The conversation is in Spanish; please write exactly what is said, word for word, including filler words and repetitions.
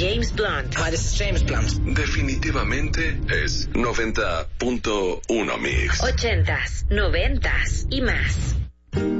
James Blunt. Hi, this is James Blunt. Definitivamente es noventa punto uno Mix. Ochentas, noventas y más.